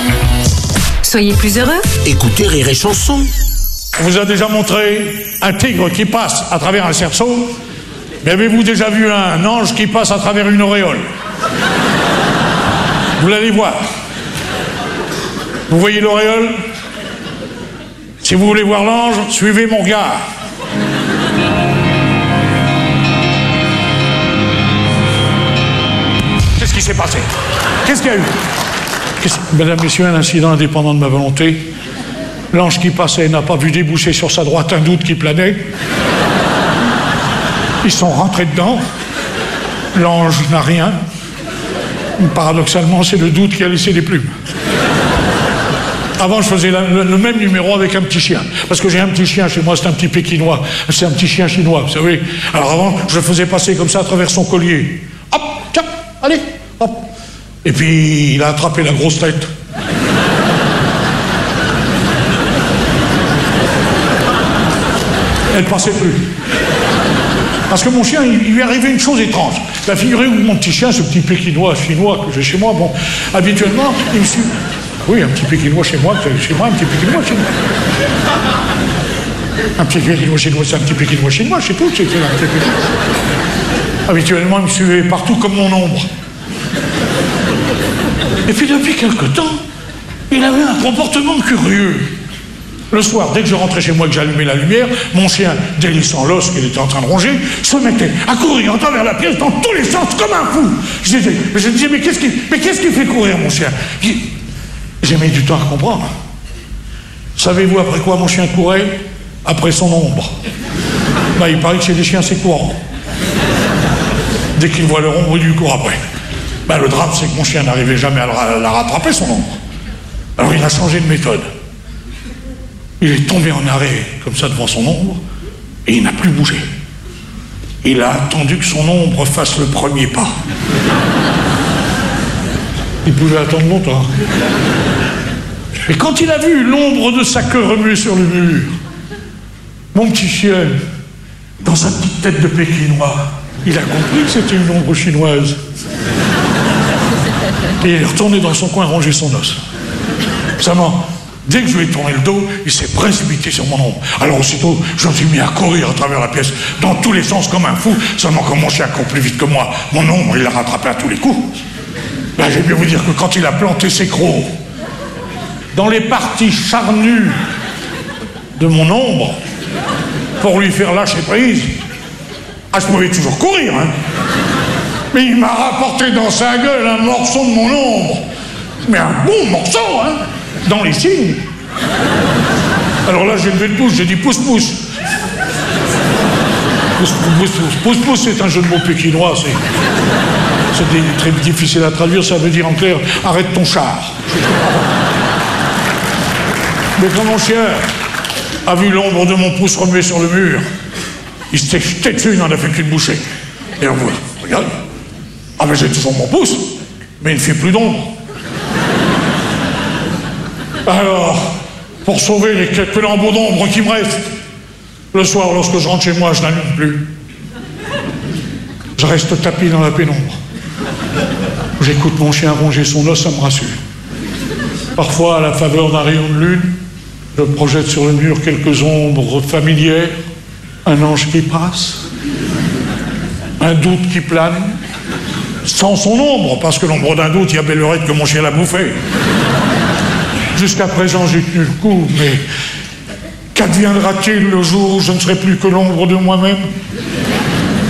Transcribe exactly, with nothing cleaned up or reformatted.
Soyez plus heureux. Écoutez Rire et Chanson. On vous a déjà montré un tigre qui passe à travers un cerceau, mais avez-vous déjà vu un ange qui passe à travers une auréole? Vous l'allez voir. Vous voyez l'auréole? Si vous voulez voir l'ange, suivez mon regard. Qu'est-ce qui s'est passé? Qu'est-ce qu'il y a eu? Mesdames, Messieurs, un incident indépendant de ma volonté. L'ange qui passait n'a pas vu déboucher sur sa droite un doute qui planait. Ils sont rentrés dedans. L'ange n'a rien. Paradoxalement, c'est le doute qui a laissé les plumes. Avant, je faisais la, le, le même numéro avec un petit chien. Parce que j'ai un petit chien chez moi, c'est un petit pékinois. C'est un petit chien chinois, vous savez. Alors avant, je le faisais passer comme ça à travers son collier. Hop, tiens, allez, hop. Et puis, il a attrapé la grosse tête. Elle passait plus. Parce que mon chien, il, il lui arrivait une chose étrange. La figurez-vous, mon petit chien, ce petit pékinois chinois que j'ai chez moi, bon, habituellement, il me suit... Oui, un petit pékinois chez moi, chez moi, un petit pékinois chez moi. Un petit pékinois chez moi, c'est un petit pékinois chez moi, c'est tout, c'est un petit pékinois. Habituellement, il me suivait partout comme mon ombre. Et puis depuis quelque temps, il avait un comportement curieux. Le soir, dès que je rentrais chez moi et que j'allumais la lumière, mon chien, délaissant l'os qu'il était en train de ronger, se mettait à courir à travers la pièce dans tous les sens comme un fou. Je disais, je disais mais qu'est-ce qui, mais qu'est-ce qui fait courir mon chien? J'ai mis du temps à comprendre. Savez-vous après quoi mon chien courait? Après son ombre. Bah, il paraît que chez les chiens c'est courant. Dès qu'il voit leur ombre, il lui court après. Bah, le drame, c'est que mon chien n'arrivait jamais à la rattraper, son ombre. Alors il a changé de méthode. Il est tombé en arrêt, comme ça, devant son ombre, et il n'a plus bougé. Il a attendu que son ombre fasse le premier pas. Il pouvait attendre longtemps. Et quand il a vu l'ombre de sa queue remuer sur le mur, mon petit chien, dans sa petite tête de pékinois, il a compris que c'était une ombre chinoise. Et il est retourné dans son coin ronger son os. Seulement, dès que je lui ai tourné le dos, il s'est précipité sur mon ombre. Alors aussitôt, je me suis mis à courir à travers la pièce, dans tous les sens comme un fou. Seulement quand mon chien court plus vite que moi, mon ombre, il l'a rattrapé à tous les coups. Ben, j'ai bien vous dire que quand il a planté ses crocs dans les parties charnues de mon ombre, pour lui faire lâcher prise, ah, je pouvais toujours courir, hein. Mais il m'a rapporté dans sa gueule un morceau de mon ombre. Mais un bon morceau, hein, dans les cils. Alors là, j'ai levé le pouce, j'ai dit pouce-pouce. Pouce-pouce, pouce-pouce, c'est un jeu de mots pékinois, c'est... C'est très difficile à traduire, ça veut dire en clair, arrête ton char. Mais quand mon chien a vu l'ombre de mon pouce remuer sur le mur, il s'était jeté dessus, il n'en a fait qu'une bouchée. Et on voit, regarde, ah mais j'ai toujours mon pouce, mais il ne fait plus d'ombre. Alors, pour sauver les quelques lambeaux d'ombre qui me restent, le soir, lorsque je rentre chez moi, je n'allume plus. Je reste tapis dans la pénombre. J'écoute mon chien ronger son os, ça me rassure. Parfois, à la faveur d'un rayon de lune, je projette sur le mur quelques ombres familières, un ange qui passe, un doute qui plane, sans son ombre, parce que l'ombre d'un doute, il y a belle lurette que mon chien l'a bouffé. Jusqu'à présent, j'ai tenu le coup, mais qu'adviendra-t-il le jour où je ne serai plus que l'ombre de moi-même?